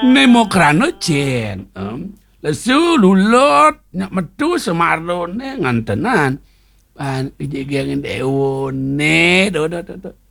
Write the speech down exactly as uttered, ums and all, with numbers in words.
Nemo krana jen. Lesu lulot nyak metu semarone ngantenan. Pan ije geng dewone do do do.